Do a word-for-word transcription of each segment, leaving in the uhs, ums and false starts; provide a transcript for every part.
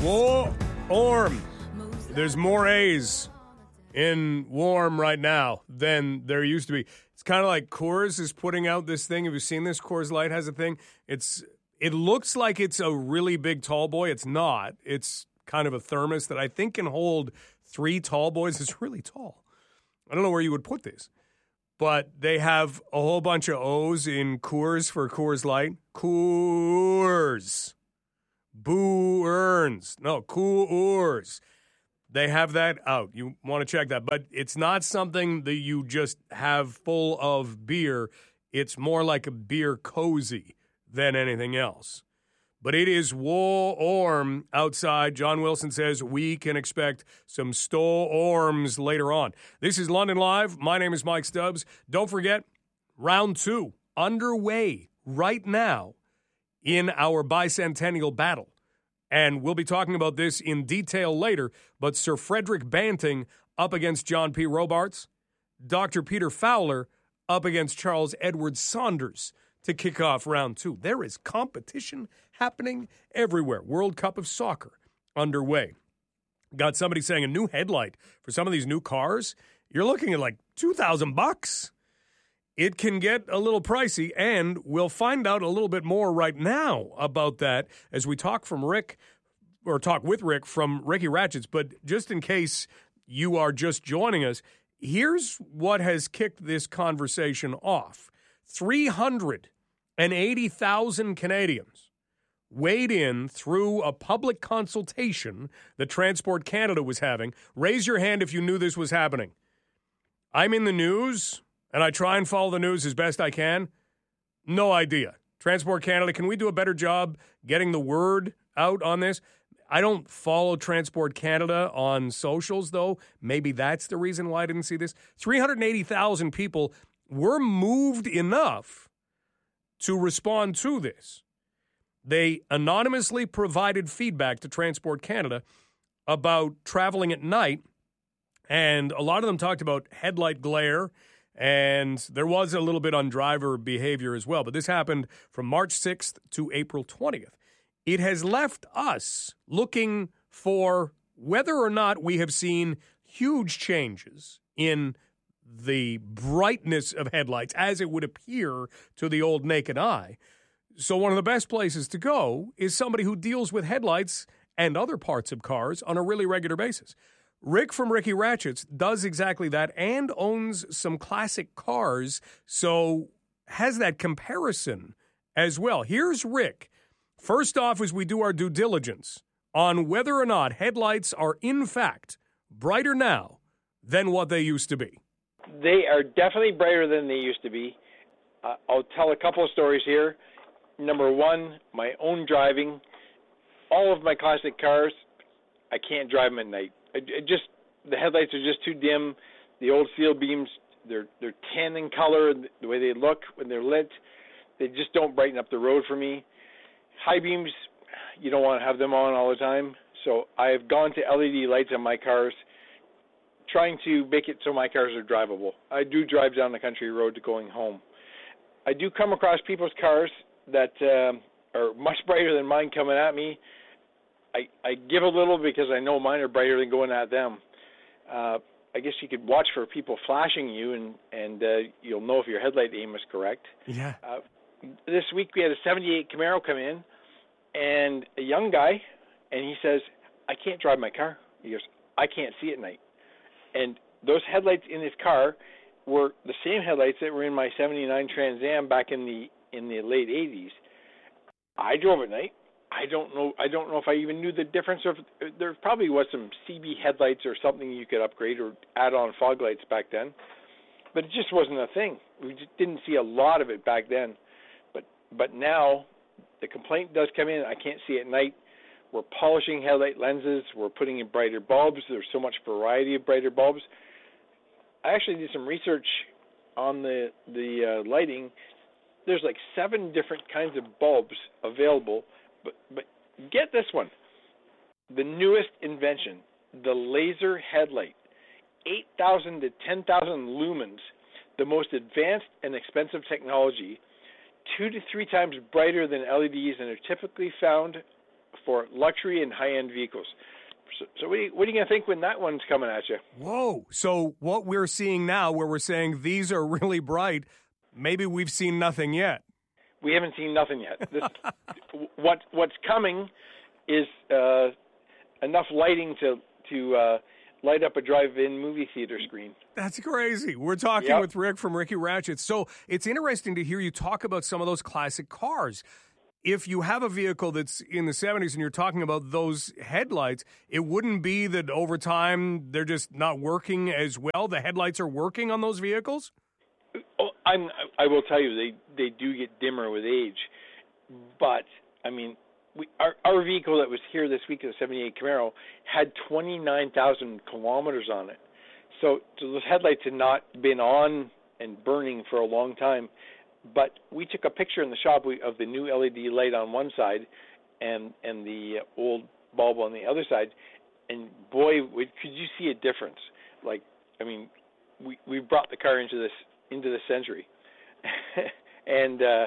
Warm. There's more A's in warm right now than there used to be. It's kind of like Coors is putting out this thing. Have you seen this? Coors Light has a thing. It's It looks like it's a really big tall boy. It's not. It's kind of a thermos that I think can hold three tall boys. It's really tall. I don't know where you would put this. But they have a whole bunch of O's in Coors for Coors Light. Coors. Boo earns. No, Coors. They have that out. You want to check that. But it's not something that you just have full of beer. It's more like a beer cozy than anything else. But it is warm outside. John Wilson says we can expect some storms later on. This is London Live. My name is Mike Stubbs. Don't forget, round two underway right now in our bicentennial battle. And we'll be talking about this in detail later, but Sir Frederick Banting up against John P. Robarts, Doctor Peter Fowler up against Charles Edward Saunders to kick off round two. There is competition happening everywhere. World Cup of Soccer underway. Got somebody saying a new headlight for some of these new cars. You're looking at like two thousand bucks. It can get a little pricey, and we'll find out a little bit more right now about that as we talk from Rick, or talk with Rick from Ricky Ratchets. But just in case you are just joining us, here's what has kicked this conversation off. three hundred eighty thousand Canadians weighed in through a public consultation that Transport Canada was having. Raise your hand if you knew this was happening. I'm in the news, and I try and follow the news as best I can. No idea. Transport Canada, can we do a better job getting the word out on this? I don't follow Transport Canada on socials, though. Maybe that's the reason why I didn't see this. three hundred eighty thousand people were moved enough to respond to this. They anonymously provided feedback to Transport Canada about traveling at night, and a lot of them talked about headlight glare, and there was a little bit on driver behavior as well. But this happened from March sixth to April twentieth. It has left us looking for whether or not we have seen huge changes in the brightness of headlights as it would appear to the old naked eye. So one of the best places to go is somebody who deals with headlights and other parts of cars on a really regular basis. Rick from Ricky Ratchets does exactly that and owns some classic cars, so has that comparison as well. Here's Rick. First off, as we do our due diligence on whether or not headlights are in fact brighter now than what they used to be. They are definitely brighter than they used to be. Uh, I'll tell a couple of stories here. Number one, my own driving. All of my classic cars, I can't drive them at night. It, it just the headlights are just too dim. The old steel beams, they're they're tan in color. The way they look when they're lit, they just don't brighten up the road for me. High beams, you don't want to have them on all the time. So I have gone to L E D lights on my cars, trying to make it so my cars are drivable. I do drive down the country road to going home. I do come across people's cars that uh, are much brighter than mine coming at me. I, I give a little because I know mine are brighter than going at them. Uh, I guess you could watch for people flashing you, and, and uh, you'll know if your headlight aim is correct. Yeah. Uh, this week we had a seventy-eight Camaro come in, and a young guy, and he says, I can't drive my car. He goes, I can't see at night. And those headlights in his car were the same headlights that were in my seventy-nine Trans Am back in the in the late eighties. I drove at night. I don't know. I don't know if I even knew the difference. Of there probably was some C B headlights or something you could upgrade or add on fog lights back then, but it just wasn't a thing. We just didn't see a lot of it back then. But but now the complaint does come in. I can't see at night. We're polishing headlight lenses. We're putting in brighter bulbs. There's so much variety of brighter bulbs. I actually did some research on the the uh, lighting. There's like seven different kinds of bulbs available. But, but get this one, the newest invention, the laser headlight, eight thousand to ten thousand lumens, the most advanced and expensive technology, two to three times brighter than L E Ds, and are typically found for luxury and high-end vehicles. So, so what, are you, what are you going to think when that one's coming at you? Whoa. So what we're seeing now, where we're saying these are really bright, maybe we've seen nothing yet. We haven't seen nothing yet. This, what What's coming is uh, enough lighting to, to uh, light up a drive-in movie theater screen. That's crazy. We're talking Yep. with Rick from Ricky Ratchet. So it's interesting to hear you talk about some of those classic cars. If you have a vehicle that's in the seventies and you're talking about those headlights, it wouldn't be that over time they're just not working as well. The headlights are working on those vehicles? Oh, I'm, I will tell you, they, they do get dimmer with age. But, I mean, we, our, our vehicle that was here this week, the seventy-eight Camaro, had twenty-nine thousand kilometers on it. So, so those headlights had not been on and burning for a long time. But we took a picture in the shop of the new L E D light on one side and and the old bulb on the other side, and boy, could you see a difference. Like, I mean, we, we brought the car into this into the century. and uh,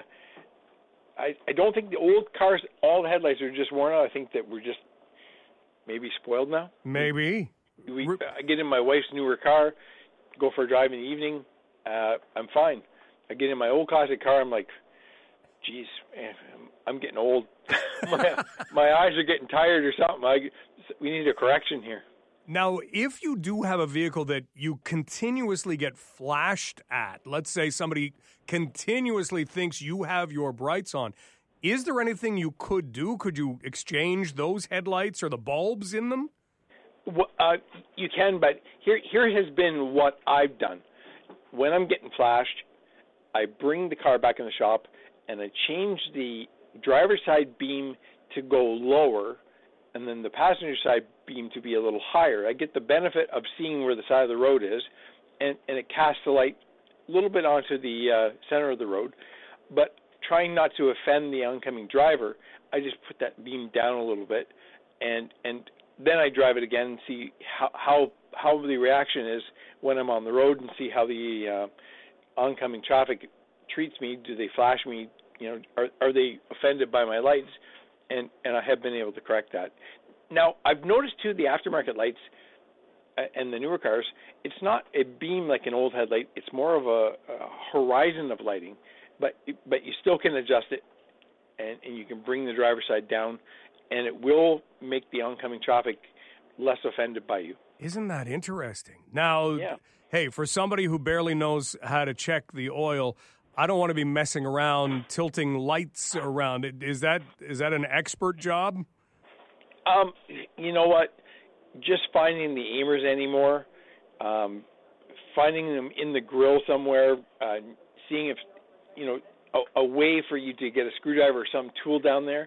I, I don't think the old cars, all the headlights are just worn out. I think that we're just maybe spoiled now. Maybe. We, I get in my wife's newer car, go for a drive in the evening, uh, I'm fine. I get in my old classic car, I'm like, geez, man, I'm getting old. my, my eyes are getting tired or something. I, we need a correction here. Now, if you do have a vehicle that you continuously get flashed at, let's say somebody continuously thinks you have your brights on, is there anything you could do? Could you exchange those headlights or the bulbs in them? Well, uh, you can, but here here has been what I've done. When I'm getting flashed, I bring the car back in the shop and I change the driver's side beam to go lower and then the passenger side beam to be a little higher. I get the benefit of seeing where the side of the road is, and, and it casts the light a little bit onto the uh, center of the road. But trying not to offend the oncoming driver, I just put that beam down a little bit, and and then I drive it again and see how how, how the reaction is when I'm on the road, and see how the uh, oncoming traffic treats me. Do they flash me? You know, are are they offended by my lights? And and I have been able to correct that. Now, I've noticed, too, the aftermarket lights and the newer cars, it's not a beam like an old headlight. It's more of a, a horizon of lighting, but but you still can adjust it, and, and you can bring the driver's side down, and it will make the oncoming traffic less offended by you. Isn't that interesting? Now, yeah. Hey, for somebody who barely knows how to check the oil, I don't want to be messing around tilting lights around it. Is that is that an expert job? Um, you know what? Just finding the aimers anymore, um, finding them in the grill somewhere, uh, seeing if, you know, a, a way for you to get a screwdriver or some tool down there,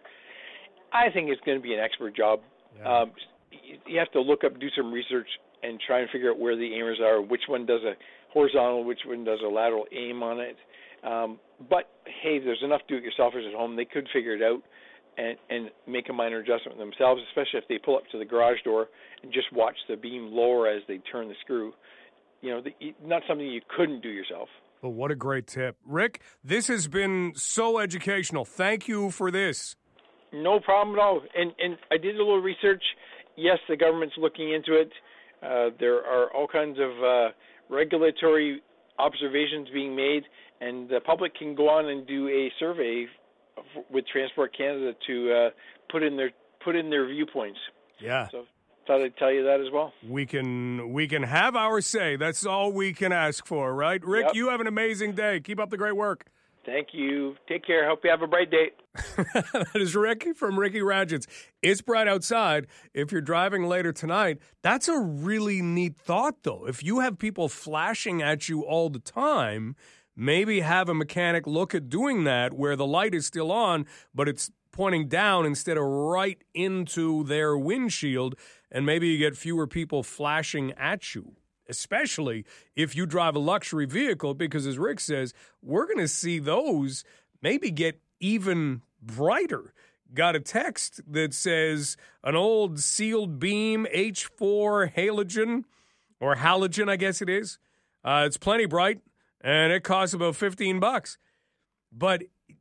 I think it's going to be an expert job. Yeah. Um, you have to look up, do some research, and try and figure out where the aimers are, which one does a horizontal, which one does a lateral aim on it. Um, but, hey, there's enough do-it-yourselfers at home. They could figure it out and, and make a minor adjustment themselves, especially if they pull up to the garage door and just watch the beam lower as they turn the screw. You know, the, not something you couldn't do yourself. Well, what a great tip. Rick, this has been so educational. Thank you for this. No problem at all. And, and I did a little research. Yes, the government's looking into it. Uh, there are all kinds of uh, regulatory observations being made, and the public can go on and do a survey with Transport Canada to uh, put in their put in their viewpoints. Yeah. So thought I'd tell you that as well. We can we can have our say. That's all we can ask for, right? Rick, Yep. You have an amazing day. Keep up the great work. Thank you. Take care. Hope you have a bright day. That is Rick from Ricky Ratchets. It's bright outside. If you're driving later tonight, that's a really neat thought, though. If you have people flashing at you all the time, maybe have a mechanic look at doing that where the light is still on, but it's pointing down instead of right into their windshield, and maybe you get fewer people flashing at you, especially if you drive a luxury vehicle, because as Rick says, we're going to see those maybe get even brighter. Got a text that says an old sealed beam H four halogen, or halogen, I guess it is. Uh, it's plenty bright, and it costs about fifteen bucks. But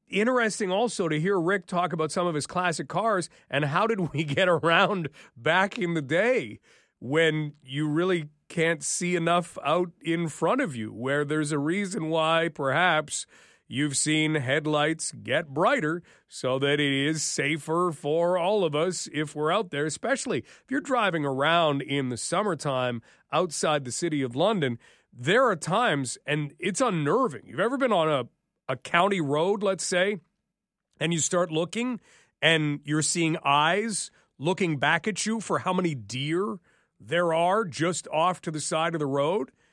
interesting also to hear Rick talk about some of his classic cars and how did we get around back in the day when you really can't see enough out in front of you, where there's a reason why perhaps you've seen headlights get brighter so that it is safer for all of us if we're out there, especially if you're driving around in the summertime outside the city of London. There are times, and it's unnerving. You've ever been on a, a county road, let's say, and you start looking and you're seeing eyes looking back at you for how many deer there are just off to the side of the road?